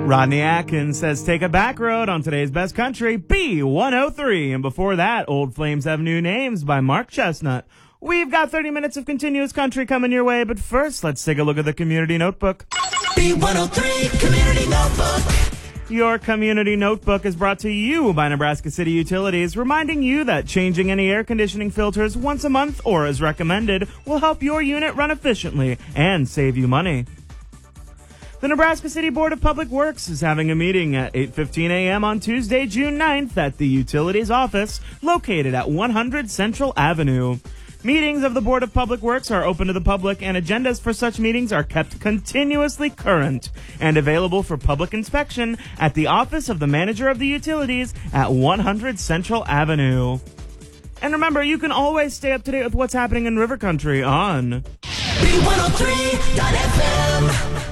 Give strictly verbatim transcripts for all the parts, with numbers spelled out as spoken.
Rodney Atkins says take a back road on today's best country, B one oh three. And before that, Old Flames Have New Names by Mark Chestnut. We've got thirty minutes of continuous country coming your way, but first, let's take a look at the Community Notebook. B one oh three Community Notebook. Your Community Notebook is brought to you by Nebraska City Utilities, reminding you that changing any air conditioning filters once a month or as recommended will help your unit run efficiently and save you money. The Nebraska City Board of Public Works is having a meeting at eight fifteen a.m. on Tuesday, June ninth at the Utilities office located at one hundred Central Avenue. Meetings of the Board of Public Works are open to the public, and agendas for such meetings are kept continuously current and available for public inspection at the office of the Manager of the Utilities at one hundred Central Avenue. And remember, you can always stay up to date with what's happening in River Country on B one oh three dot F M.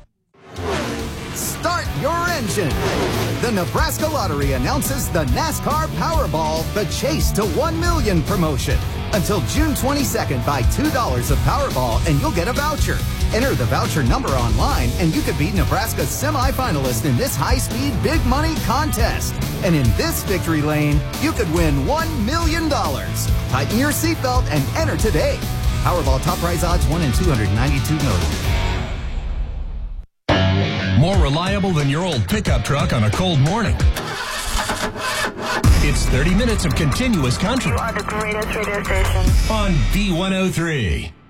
Start your engine. The Nebraska Lottery announces the NASCAR Powerball, the Chase to one million promotion. Until June twenty-second, buy two dollars of Powerball and you'll get a voucher. Enter the voucher number online and you could be Nebraska's semifinalist in this high-speed big money contest. And in this victory lane, you could win one million dollars. Tighten your seatbelt and enter today. Powerball top prize odds one in two hundred ninety-two million. More reliable than your old pickup truck on a cold morning. It's thirty minutes of continuous country. You are the greatest radio station. On B one oh three.